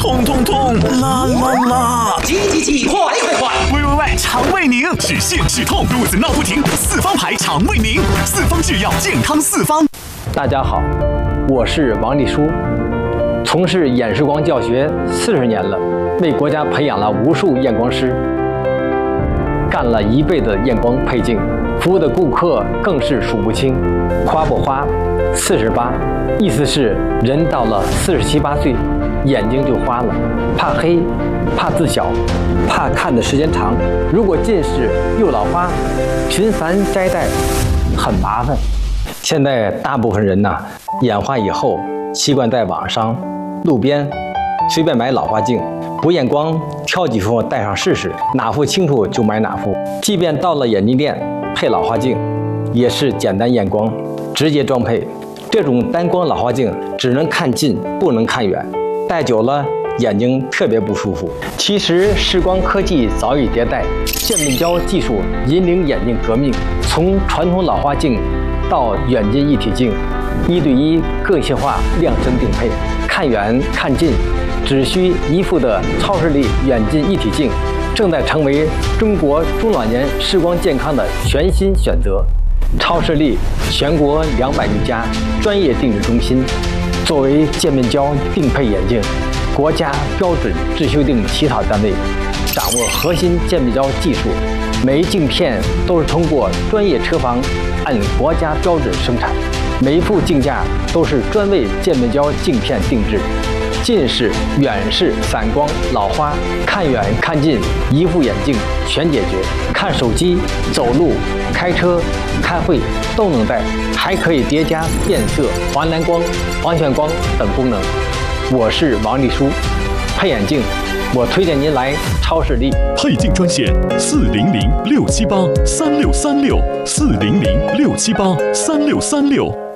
痛痛痛，啦啦啦！ 挤，快！ 喂，肠胃宁，止泻止痛，肚子闹不停，四方牌肠胃宁，四方制药，健康四方。 大家好，我是王立书，从事眼视光教学40年了，为国家培养了无数验光师，干了一辈子验光配镜，服务的顾客更是数不清。花不花，48，意思是人到了47、8岁，眼睛就花了，怕黑，怕字小，怕看的时间长。如果近视又老花，频繁摘戴很麻烦。现在大部分人眼花以后，习惯在网上、路边随便买老花镜，不验光，挑几副戴上试试，哪副清楚就买哪副。即便到了眼镜店配老花镜，也是简单验光，直接装配。这种单光老花镜只能看近，不能看远，戴久了眼睛特别不舒服。其实视光科技早已迭代，渐变焦技术引领眼镜革命，从传统老花镜到远近一体镜，1对1个性化量身定配，看远看近只需一副的超视力远近一体镜，正在成为中国中老年视光健康的全新选择。超视力全国200余家专业定制中心，作为渐变焦定配眼镜国家标准制修订起草单位，掌握核心渐变焦技术，每一镜片都是通过专业车房按国家标准生产，每一副镜架都是专为渐变焦镜片定制。近视、远视、散光、老花，看远看近一副眼镜全解决。看手机、走路、开车、开会都能戴，还可以叠加变色、华蓝光、防眩光等功能。我是王立书，配眼镜，我推荐您来超视力。 配镜专线400-678-3636，400-678-3636。